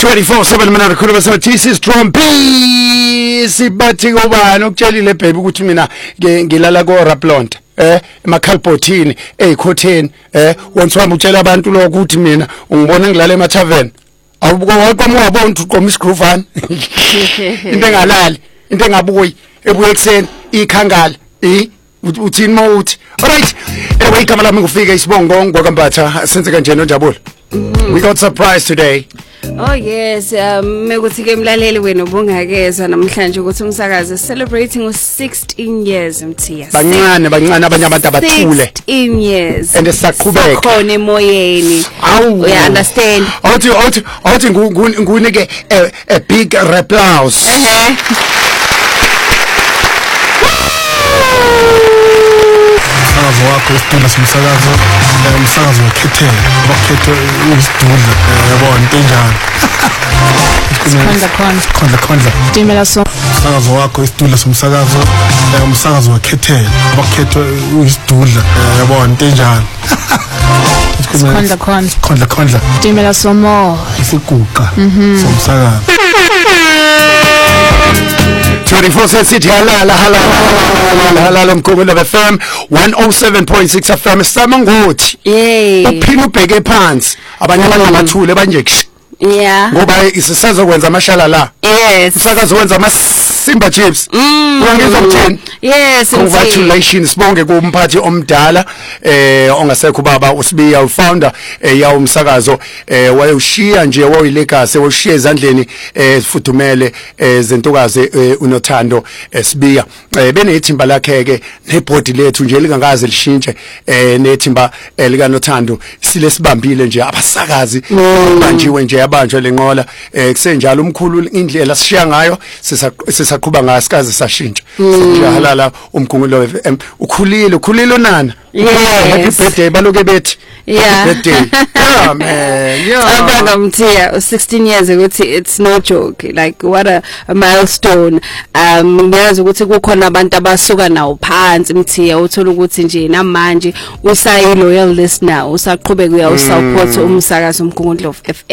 24/7 mina rekhuluma sothi sistrong B sibathi kubani ukutshelile baby ukuthi mina ngilala ko Raplonta emakhalbothini eyikhoteni wonke wami utshela abantu lokho ukuthi mina ungibona ngilala emathaveni awubuka waqhamuka wabona ukuthi uqoma isigruvana into engalali into engabuyi ebuye ekseni ikhangala uthini mawuthi alright anyway igama lami ngufika isibongo ngokwaMbatha senze kanje noNjabulo. We got surprise today. Oh yes, mekuthi ke mlaleli wena ubungakezwa namhlanje ukuthi umsakazi celebrating 16 years Mthiya. Bancane abanye abantu abathule. 16 years. And esaqhubeka. Khona emoyeni. You understand? Awuthi ngunike a big applause. Umsakazo wakho isitula somsakazo umsakazo wekhethelo bakhethe isidudla yabona into enjani khondla Dimela so umsakazo wakho isitula somsakazo umsakazo wekhethelo bakhethe isidudla yabona into enjani khondla Dimela so more isiguqa somsakazo 24 sithi halala mkhumbulo FM 107.6 FM Samangothi uphila ubheke phansi abanye abangamathule banje yeah ngoba isisazokwenza amashala la yes isakazokwenza amasimba chips ungangizwa ukuthini yes congratulations bonke kumphathi omdala ongasekho baba uSibiya ufounder yawo umsakazo wayoshiya nje wayilegacy washiya ezandleni futhumele zentokazi uNothando Sibiya benethimba lakhe ke nebhodi lethu nje lingangaze lishintshe nethimba lika Nothando sile sibambile nje abasakazi banjiwe nje yabanjwa lenqola kusenjalo umkhulu indlela sishiya ngayo sisaqhuba ngayo sikaze sashintsha halala umkhumulo FM ukhulile nana happy birthday baloke bethi happy birthday man Abanga Mthiya 16 years ukuthi it's no joke like what a milestone ngiyazi ukuthi kukhona abantu abasuka nawo phansi Mthiya uthola ukuthi nje namanje usayi loyal listener usaqhubeka uyawusupport umsakazo umkhumulo FM